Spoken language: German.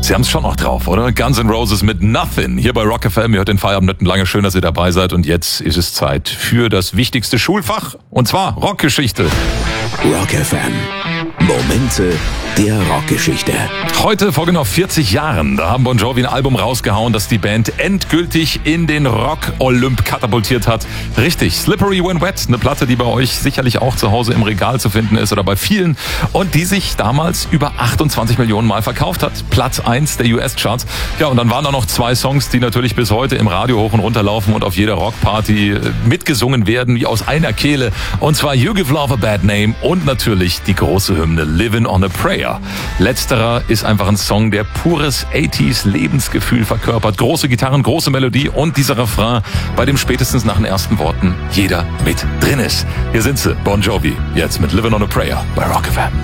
Sie haben es schon noch drauf, oder? Guns N' Roses mit Nothing. Hier bei Rock FM. Ihr hört den Feierabend nicht lange. Schön, dass ihr dabei seid. Und jetzt ist es Zeit für das wichtigste Schulfach. Und zwar Rockgeschichte. Rock FM. Momente der Rockgeschichte. Heute, vor genau 40 Jahren, da haben Bon Jovi ein Album rausgehauen, das die Band endgültig in den Rock-Olymp katapultiert hat. Richtig, Slippery When Wet, eine Platte, die bei euch sicherlich auch zu Hause im Regal zu finden ist oder bei vielen und die sich damals über 28 Millionen Mal verkauft hat. Platz 1 der US-Charts. Ja, und dann waren da noch 2 Songs, die natürlich bis heute im Radio hoch und runter laufen und auf jeder Rockparty mitgesungen werden, wie aus einer Kehle. Und zwar You Give Love a Bad Name und natürlich die große Hymne Livin' on a Prayer. Letzterer ist einfach ein Song, der pures 80s Lebensgefühl verkörpert. Große Gitarren, große Melodie und dieser Refrain, bei dem spätestens nach den ersten Worten jeder mit drin ist. Hier sind sie, Bon Jovi, jetzt mit Livin' on a Prayer bei Rock FM.